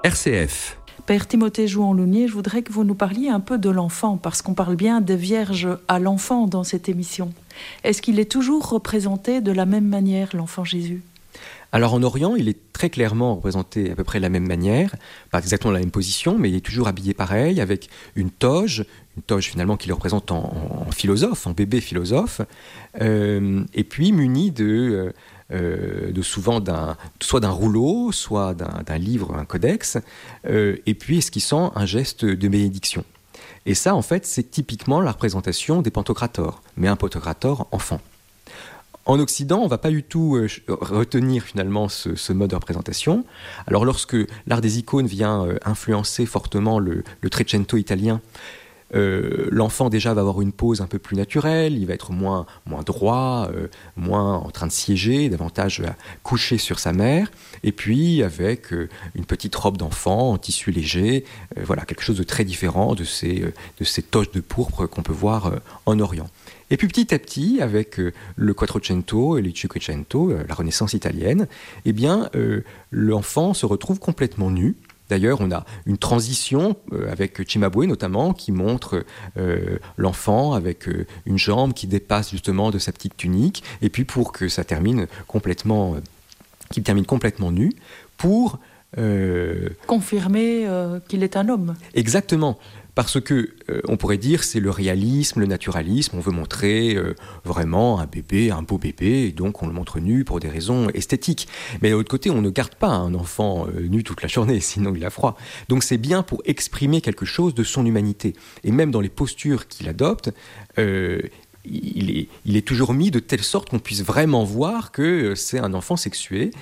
RCF. Père Timothée Jouan-Lounier, je voudrais que vous nous parliez un peu de l'enfant, parce qu'on parle bien des vierges à l'enfant dans cette émission. Est-ce qu'il est toujours représenté de la même manière, l'enfant Jésus ? Alors en Orient, il est très clairement représenté à peu près de la même manière, pas exactement la même position, mais il est toujours habillé pareil, avec une toge finalement qui le représente en philosophe, en bébé philosophe, et puis muni de souvent soit d'un rouleau, soit d'un livre, un codex, et puis esquissant un geste de bénédiction. Et ça, en fait, c'est typiquement la représentation des pantocrators, mais un pantocrator enfant. En Occident, on ne va pas du tout retenir finalement ce mode de représentation. Alors lorsque l'art des icônes vient influencer fortement le Trecento italien, l'enfant déjà va avoir une pose un peu plus naturelle, il va être moins droit, moins en train de siéger, davantage couché sur sa mère, et puis avec une petite robe d'enfant en tissu léger, voilà, quelque chose de très différent de ces toges de pourpre qu'on peut voir en Orient. Et puis petit à petit, avec le Quattrocento et le Cinquecento, la Renaissance italienne, eh bien, l'enfant se retrouve complètement nu. D'ailleurs, on a une transition avec Cimabue notamment qui montre l'enfant avec une jambe qui dépasse justement de sa petite tunique, et puis pour que ça termine complètement, qu'il termine complètement nu, pour confirmer qu'il est un homme. Exactement. Parce que, on pourrait dire, c'est le réalisme, le naturalisme, on veut montrer vraiment un beau bébé, et donc on le montre nu pour des raisons esthétiques. Mais de l'autre côté, on ne garde pas un enfant nu toute la journée, sinon il a froid. Donc c'est bien pour exprimer quelque chose de son humanité. Et même dans les postures qu'il adopte, il est toujours mis de telle sorte qu'on puisse vraiment voir que c'est un enfant sexué.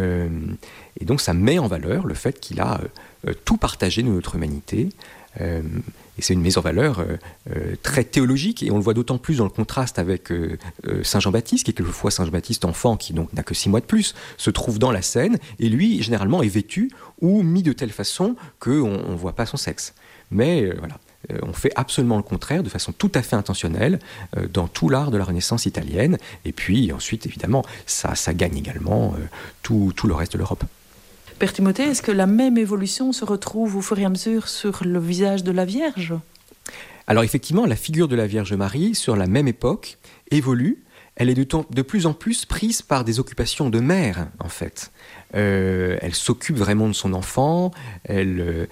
Et donc ça met en valeur le fait qu'il a tout partagé de notre humanité. Et c'est une mise en valeur très théologique, et on le voit d'autant plus dans le contraste avec Saint Jean-Baptiste, qui est quelquefois Saint Jean-Baptiste enfant, qui donc n'a que 6 mois de plus, se trouve dans la scène, et lui généralement est vêtu ou mis de telle façon qu'on ne voit pas son sexe. Mais voilà, on fait absolument le contraire, de façon tout à fait intentionnelle, dans tout l'art de la Renaissance italienne, et puis ensuite évidemment ça gagne également tout le reste de l'Europe. Père Timothée, est-ce que la même évolution se retrouve au fur et à mesure sur le visage de la Vierge ? Alors effectivement, la figure de la Vierge Marie, sur la même époque, évolue. Elle est de plus en plus prise par des occupations de mère, en fait. Elle s'occupe vraiment de son enfant, elle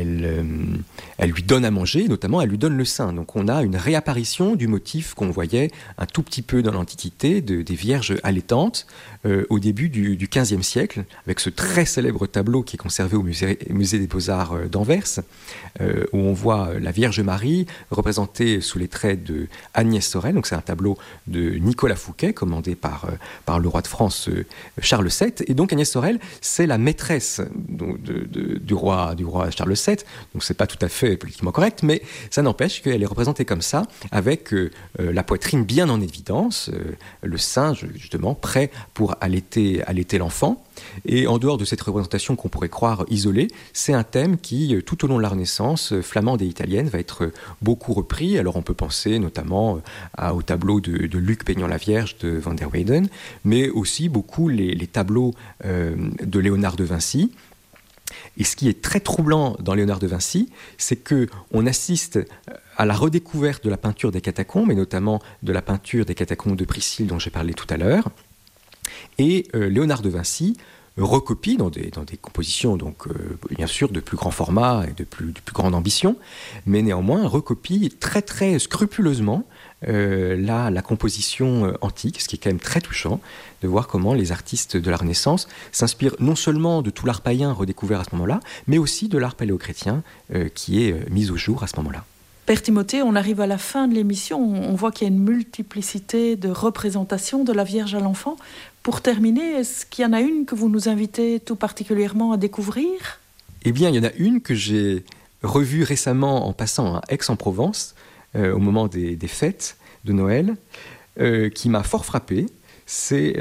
lui donne à manger, notamment elle lui donne le sein. Donc on a une réapparition du motif qu'on voyait un tout petit peu dans l'Antiquité, des vierges allaitantes, au début du XVe siècle, avec ce très célèbre tableau qui est conservé au musée des Beaux-Arts d'Anvers, où on voit la Vierge Marie représentée sous les traits de Agnès Sorel. Donc c'est un tableau de Nicolas Fouquet, commandé par le roi de France Charles VII. Et donc Agnès Sorel, c'est la maîtresse du roi Charles VII. Donc c'est pas tout à fait politiquement correct, mais ça n'empêche qu'elle est représentée comme ça, avec la poitrine bien en évidence, le sein justement prêt pour allaiter l'enfant. Et en dehors de cette représentation qu'on pourrait croire isolée, c'est un thème qui, tout au long de la Renaissance flamande et italienne, va être beaucoup repris. Alors on peut penser notamment au tableau de Luc peignant la Vierge de Van der Weyden, mais aussi beaucoup les tableaux de Léonard de Vinci. Et ce qui est très troublant dans Léonard de Vinci, c'est qu'on assiste à la redécouverte de la peinture des catacombes, et notamment de la peinture des catacombes de Priscille dont j'ai parlé tout à l'heure. Et Léonard de Vinci recopie dans des compositions donc bien sûr de plus grand format et de plus grande ambition, mais néanmoins recopie très très scrupuleusement la composition antique, ce qui est quand même très touchant de voir comment les artistes de la Renaissance s'inspirent non seulement de tout l'art païen redécouvert à ce moment-là, mais aussi de l'art paléochrétien qui est mis au jour à ce moment-là. Père Timothée, on arrive à la fin de l'émission, on voit qu'il y a une multiplicité de représentations de la Vierge à l'enfant. Pour terminer, est-ce qu'il y en a une que vous nous invitez tout particulièrement à découvrir ? Eh bien, il y en a une que j'ai revue récemment en passant à Aix-en-Provence, au moment des fêtes de Noël, qui m'a fort frappé. C'est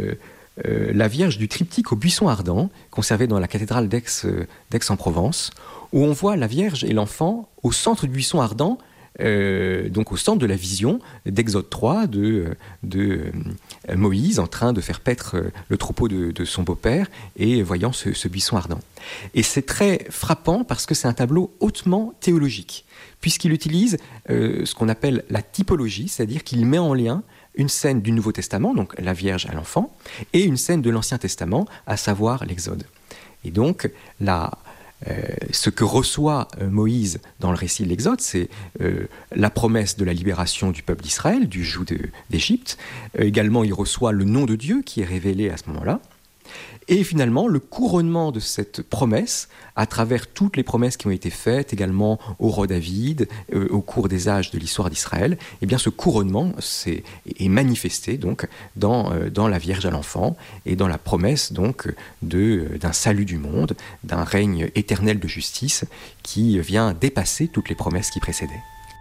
la Vierge du triptyque au buisson ardent, conservé dans la cathédrale d'Aix-en-Provence, où on voit la Vierge et l'enfant au centre du buisson ardent, donc au centre de la vision d'Exode 3 de Moïse en train de faire paître le troupeau de son beau-père et voyant ce buisson ardent. Et c'est très frappant parce que c'est un tableau hautement théologique, puisqu'il utilise ce qu'on appelle la typologie, c'est-à-dire qu'il met en lien une scène du Nouveau Testament, donc la Vierge à l'enfant, et une scène de l'Ancien Testament, à savoir l'Exode. Et donc, ce que reçoit Moïse dans le récit de l'Exode, c'est la promesse de la libération du peuple d'Israël, du joug d'Égypte. Également, il reçoit le nom de Dieu qui est révélé à ce moment-là. Et finalement, le couronnement de cette promesse, à travers toutes les promesses qui ont été faites, également au roi David, au cours des âges de l'histoire d'Israël, eh bien ce couronnement est manifesté donc dans la Vierge à l'enfant et dans la promesse donc d'un salut du monde, d'un règne éternel de justice qui vient dépasser toutes les promesses qui précédaient.